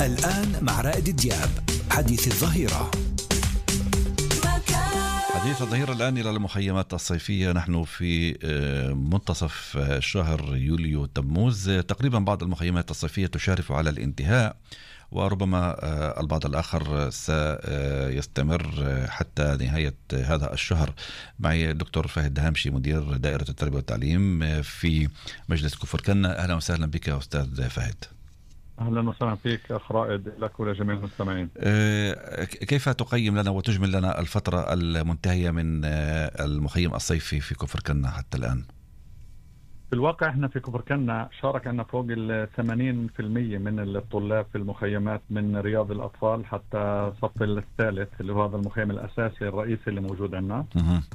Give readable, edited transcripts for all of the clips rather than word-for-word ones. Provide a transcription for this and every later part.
الآن مع رائد الدياب حديث الظهيرة. حديث الظهيرة الآن إلى المخيمات الصيفية. نحن في منتصف شهر يوليو تموز، تقريبا بعض المخيمات الصيفية تشارف على الانتهاء، وربما البعض الآخر سيستمر حتى نهاية هذا الشهر. معي الدكتور فهد دهامشي، مدير دائرة التربية والتعليم في مجلس كفر كنة. أهلا وسهلا بك يا أستاذ فهد. أهلا وسهلا فيك أخ رائد، لك ولجميع المستمعين. كيف تقيم لنا وتجمل لنا الفترة المنتهية من المخيم الصيفي في كفر كنة حتى الآن؟ في الواقع احنا في كفر كنة شارك عنا فوق 80% من الطلاب في المخيمات، من رياض الأطفال حتى صف الثالث اللي هو هذا المخيم الأساسي الرئيسي اللي موجود عنا.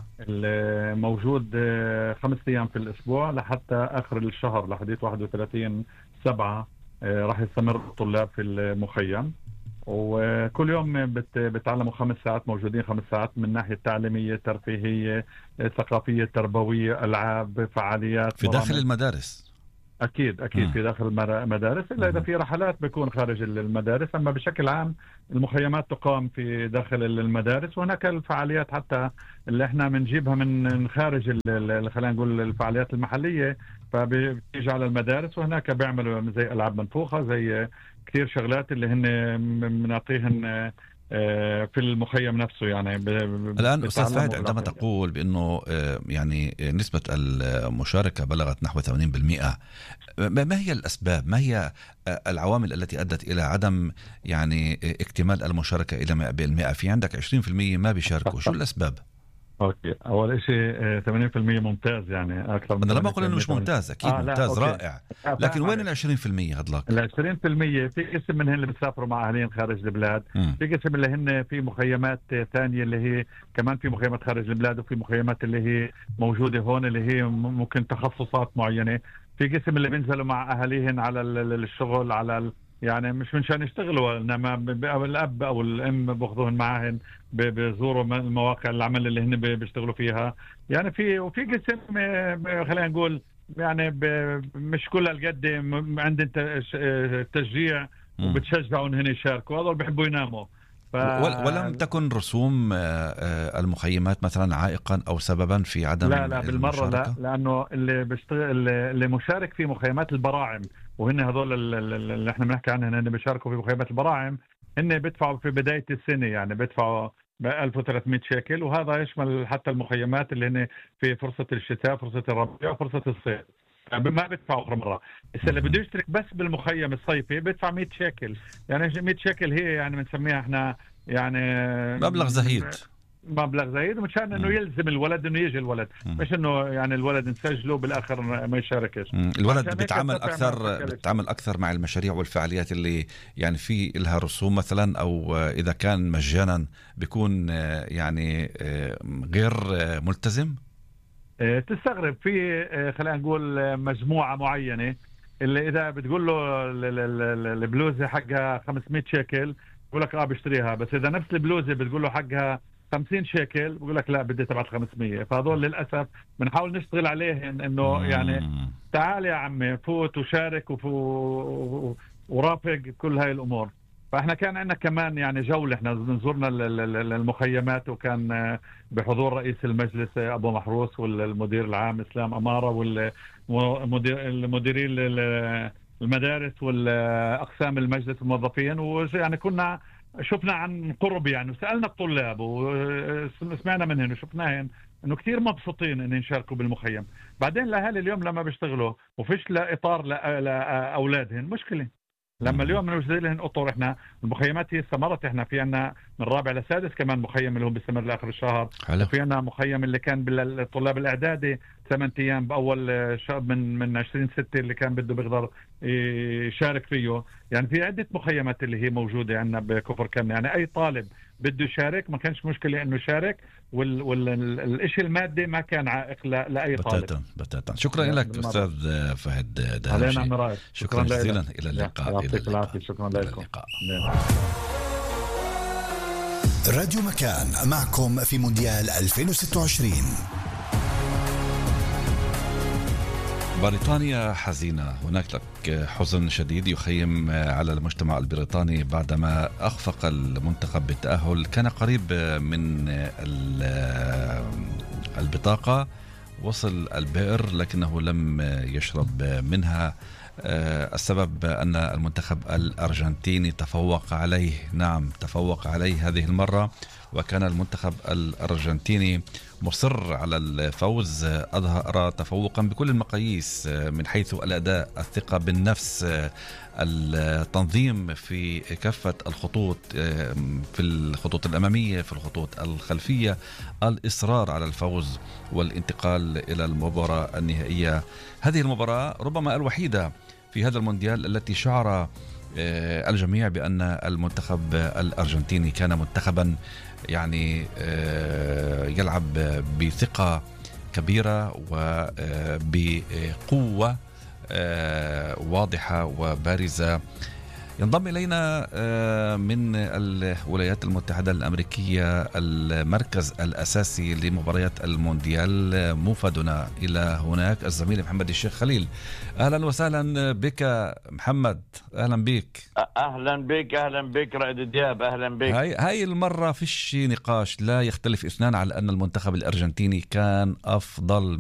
موجود 5 أيام في الأسبوع لحتى آخر الشهر لحديث 31/7 راح يستمر الطلاب في المخيم، وكل يوم بتعلموا 5 ساعات، موجودين 5 ساعات من ناحية تعليمية، ترفيهية، ثقافية، تربوية، ألعاب، فعاليات في داخل المدارس. أكيد في داخل المدارس، إلا إذا في رحلات بيكون خارج المدارس. أما بشكل عام المخيمات تقام في داخل المدارس، وهناك الفعاليات حتى اللي احنا بنجيبها من خارج خلينا نقول الفعاليات المحلية، فبيجي على المدارس، وهناك بيعملوا زي ألعاب منفوخة، زي كثير شغلات اللي هن بنعطيهن في المخيم نفسه. يعني الآن أستاذ فهد، عندما تقول بأنه يعني نسبة المشاركة بلغت نحو 80%، ما هي الأسباب؟ ما هي العوامل التي أدت إلى عدم يعني اكتمال المشاركة إلى 100%؟ في عندك 20% ما بيشاركوا، شو الأسباب؟ اوكي، اول شيء 80% ممتاز، يعني اكثر من انا لما اقول انه مش ممتاز، اكيد ممتاز رائع، لكن وين ال 20% هذلك؟ ال 20% في قسم منهم اللي بيسافروا مع اهاليهم خارج البلاد، في قسم اللي هن في مخيمات ثانيه اللي هي كمان في مخيمات خارج البلاد، وفي مخيمات اللي هي موجوده هون اللي هي ممكن تخصصات معينه، في قسم اللي بينزلوا مع اهاليهم على الشغل، على يعني مش منشان يشتغلوا، انما الاب او الام باخذوهن معهن بزوروا المواقع العمل اللي هن بيشتغلوا فيها. يعني وفي قسم خلينا نقول يعني مش كل القد عندهم تشجيع وبتشجعوا هن يشاركوا، هذول بيحبوا يناموا. ولم تكن رسوم المخيمات مثلا عائقا او سببا في عدم لا بالمره المشاركة؟ لا، لانه اللي بيشتغل اللي مشارك في مخيمات البراعم، وهن هذول اللي احنا بنحكي عنهم هن بيشاركوا في مخيمات البراعم، هن بيدفعوا في بدايه السنه، يعني بيدفعوا ب 1300 شيكل، وهذا يشمل حتى المخيمات اللي هن في فرصه الشتاء، فرصه الربيع، وفرصه الصيف، ما بدفعوا آخر مرة. اللي بده يشترك بس بالمخيم الصيفي بدفع 100 شيكل، يعني 100 شيكل هي يعني بنسميها احنا يعني مبلغ زهيد، مشان انه يلزم الولد انه يجي الولد، مش انه يعني الولد نسجله بالاخر ما يشاركش. الولد بتعامل اكثر مع المشاريع والفعاليات اللي يعني في لها رسوم مثلا، او اذا كان مجانا بيكون يعني غير ملتزم. تستغرب في خلينا نقول مجموعة معينة اللي إذا بتقول له البلوزة حقها 500 شيكل بقول لك بشتريها، بس إذا نفس البلوزة بتقول له حقها 50 شيكل بقول لك لا بدي تبعت 500. فهذول للأسف بنحاول نشتغل عليهم إنه يعني تعال يا عمي فوت وشارك ورافق كل هاي الأمور. فاحنا كان عندنا كمان يعني جولة، احنا زرنا المخيمات، وكان بحضور رئيس المجلس ابو محروس والمدير العام اسلام امارة والمديرين المدارس والاقسام المجلس الموظفين، ويعني كنا شفنا عن قرب يعني، وسالنا الطلاب وسمعنا منهم وشفناهم انه كثير مبسوطين ان يشاركوا بالمخيم. بعدين الاهالي اليوم لما بيشتغلوا وفيش لا اطار لاولادهم مشكلة، لما اليوم نوجد لهم اطر. احنا المخيمات هي استمرت، احنا في عنا من رابع لسادس كمان مخيم اللي هو بيستمر لاخر الشهر، وفي عنا مخيم اللي كان بالطلاب الاعدادي 8 ايام باول شهر من 20/6 اللي كان بده بيقدر يشارك فيه. يعني في عده مخيمات اللي هي موجوده عندنا بكفر كنة، يعني اي طالب بده يشارك ما كانش مشكله انه يشارك، والشيء المادي ما كان عائق لاي طالب. بتاتا. شكرا لك استاذ فهد دهامشي، شكرا جزيلا. الى اللقاء. شكرا لكم. راديو مكان معكم في مونديال 2026. بريطانيا حزينة. هناك حزن شديد يخيم على المجتمع البريطاني بعدما أخفق المنتخب بالتأهل. كان قريب من البطاقة، وصل البئر لكنه لم يشرب منها. السبب أن المنتخب الأرجنتيني تفوق عليه. نعم، تفوق عليه هذه المرة، وكان المنتخب الأرجنتيني مصر على الفوز. أظهر تفوقا بكل المقاييس من حيث الأداء، الثقة بالنفس، التنظيم في كافة الخطوط، في الخطوط الأمامية، في الخطوط الخلفية، الإصرار على الفوز والانتقال إلى المباراة النهائية. هذه المباراة ربما الوحيدة في هذا المونديال التي شعر الجميع بأن المنتخب الأرجنتيني كان منتخبا يعني يلعب بثقة كبيرة وبقوة واضحة وبارزة. ينضم إلينا من الولايات المتحدة الأمريكية المركز الأساسي لمباريات المونديال، موفدنا إلى هناك الزميل محمد الشيخ خليل. أهلا وسهلا بك محمد. أهلا بك. أهلا بك رائد دياب. أهلا بك. هاي المرة فيش نقاش، لا يختلف اثنان على أن المنتخب الأرجنتيني كان أفضل